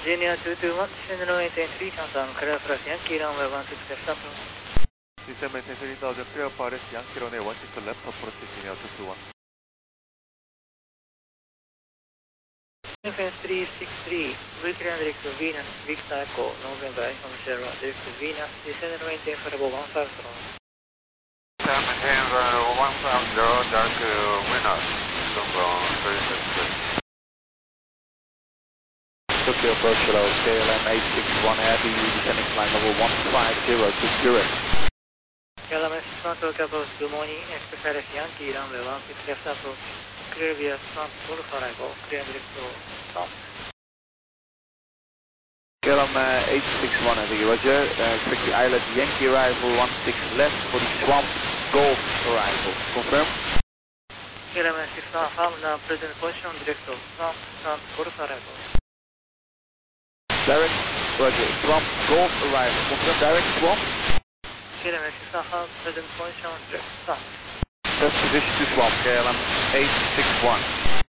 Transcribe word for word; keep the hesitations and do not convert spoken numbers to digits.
Junior two two one, descend runway ten three, countdown, clear for us, Yankee runway one six left approach. Descend maintain three thousand, clear for us, Yankee runway one six left approach, Junior two two one. Defense three six three, weekly and direct to Venus, Victor Echo, November, Alpha Sierra, direct to Venus, descend runway ten for level one five zero. Maintain one five zero, dark Venus, November three six three. Tokyo approach below K L M eight six one Heavy, descending flight level one five zero to Zurich. K L M six one Tokyo approach, good morning, expect Paris Yankee runway one six left approach, clear via front, Golf arrival, clear and direct to stop. K L M uh, eight six one Heavy, roger, uh, expect the islet Yankee arrival one six left for the Swamp Golf arrival, confirm? K L M six one firm, now present position, direct to Swamp, front, Golf arrival. Direct, roger, Swamp Golf arrival, confirm direct Swamp? K L M six one firm, present position, direct to Swamp. Best position to Swamp, K L M eight six one.